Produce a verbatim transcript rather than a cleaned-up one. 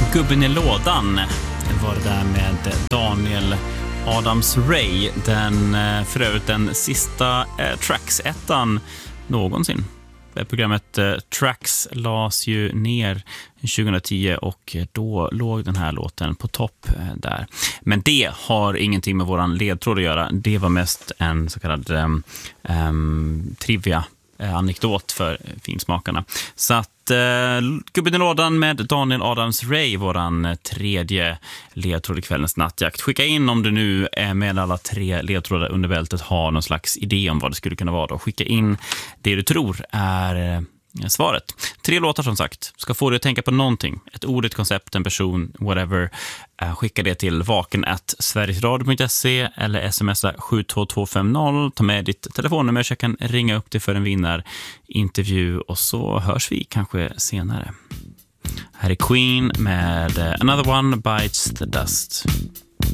Gubben i lådan var det där med Daniel Adams-Ray. Den, för övrigt den sista eh, Tracks-ettan någonsin. Programmet eh, Tracks lades ju ner tjugohundratio och då låg den här låten på topp eh, där. Men det har ingenting med våran ledtråd att göra. Det var mest en så kallad eh, eh, trivia eh, anekdot för finsmakarna. Så att eh, Gubben i lådan med Daniel Adams-Ray, våran tredje ledtråd i kvällens nattjakt. Skicka in om du nu är med alla tre ledtrådar under bältet har någon slags idé om vad det skulle kunna vara då. Skicka in det du tror är eh, svaret. Tre låtar som sagt. Ska få dig att tänka på någonting. Ett ord, ett koncept, en person, whatever. Uh, skicka det till vaken at sverigesradio punkt se eller smsa sju två två fem noll. Ta med ditt telefonnummer så jag kan ringa upp dig för en vinnarintervju och så hörs vi kanske senare. Här är Queen med Another One Bites the Dust.